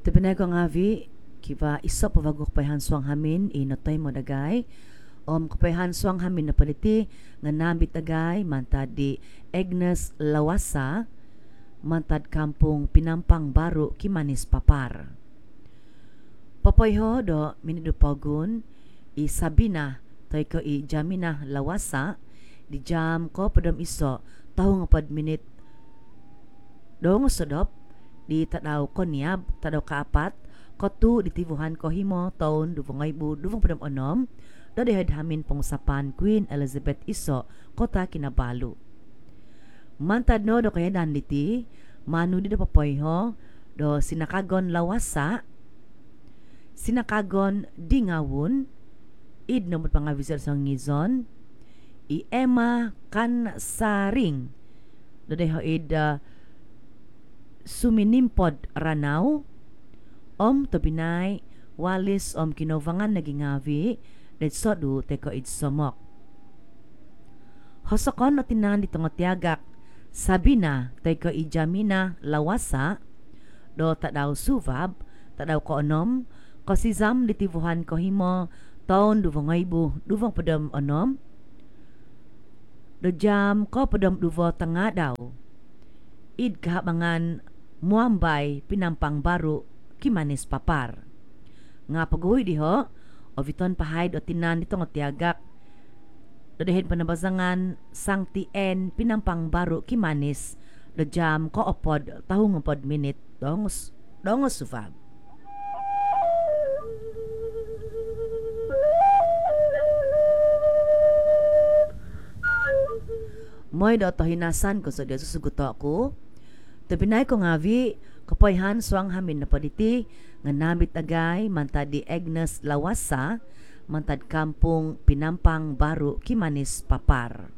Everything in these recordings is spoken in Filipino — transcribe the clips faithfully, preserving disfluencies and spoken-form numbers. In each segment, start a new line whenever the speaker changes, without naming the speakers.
Tabi ko nga vi, kiba isa pavagok payhansuang hamin, inotay mo dagay, om kapayhansuang hamin na paliti, nga nambit dagay, mantad di Agnes Lawasa, mantad kampung Pinampang Baro, Kimanis Papar. Papoyho do minidupogun, i Sabina, tay ko i Jamina Lawasa, di jam ko padam iso, taho nga pad minit, dong sodop, di tadaw ko niyab, tadaw kaapat, kotu di tibuhan ko himo, taon, duvong aybu, duvong padam onom, do dihad hamin pong sapan Queen Elizabeth iso, kota Kinabalu. Mantad no do kaya danliti, manu di do papoyho, do sinakagon Lawasa, sinakagon Dingawun, id namot pangavisar sa ngizon, i Emma Kansaring, do deho id uh, Suminimpod Ranaw, om tobinay, walis om kinovangan nagingavi, detso du teko id somok. Hosokon no tinan dito nga tiagak, sabi na teko id Jamina Lawasa, do tadaw suvab, tadaw ko onom, ko si Zam ditivuhan ko himo, taon duvong aybu, duvong padam onom, do jam ko padam duvo tanga daw, id kahabangan Muambay, Pinampang Baro, Kimanis Papar. Nga paghuy diho, o viton pahayd o tinan dito nga tiagak, dadahin panabazangan, Sangti en, Pinampang Baro, Kimanis, do jam ko opod, tahong opod minit, dongos, dongos sufab. Moy do to hinasan ko sa so, susuguto ako, tabinay ko nga vi, kapoyhan suang hamin na paliti, nga namit agay, mantad di Agnes Lawasa, mantad kampung Pinampang Baro, Kimanis Papar.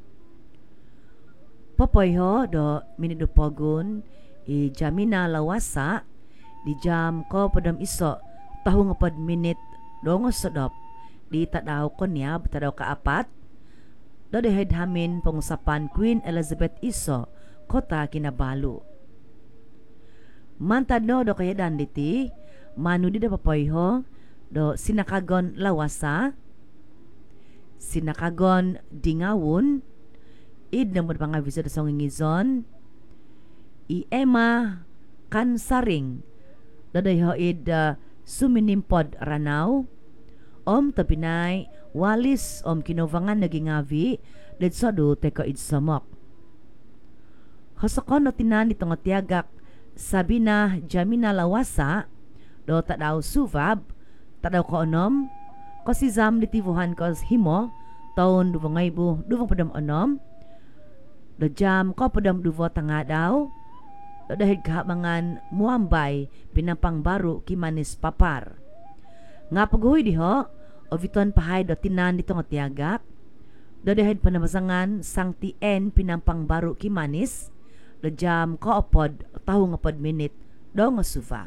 Papoyho do minidupogun, i Jamina Lawasa, di jam ko padam iso, taho nga pad minit, dongos sodop, di tadaw ko niya, tadaw kaapat, do dehid hamin pangsapan Queen Elizabeth iso, kota Kinabalu. Mantad no do kaya danditi, manu di da papoyho, do sinakagon Lawasa, sinakagon Dingawun, id na mo pangavisa da sa ngingizon, i Emma Kansaring, dadayho id uh, Suminimpod Ranaw, om tapinay, walis om kinovangan nagingavi, detso do teko id samok. Hosokon no tinan dito nga tiagak, sabi na Jamina Lawasa, do tadaw suvab, tadaw ko onom, ko si Zam ditivuhan ko himo, taon duvong aybu, duvong padam onom, do jam ko padam duvo tanga daw, do dahil kahabangan Muambay, Pinampang Baro, Kimanis Papar. Nga paghuy diho, o viton pahay do tinan dito nga tiagak, do dahil panamasangan Sangti en, Pinampang Baro, Kimanis, do jam ko opod, taho nga pod minit, do nga sufam.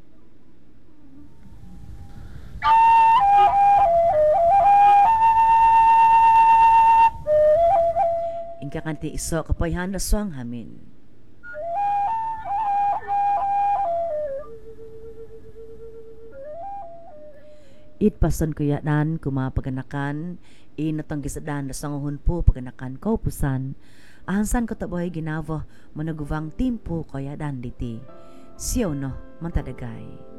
Ingka kanti iso kapoyhan na suang hamin. It pason kuya dan kumapaganakan, inatang gisadan na sanguhon po paganakan ko pusan, ahansan ko taboy ginavo managuvang timpo kaya dan diti. Siyo no, mantadagay.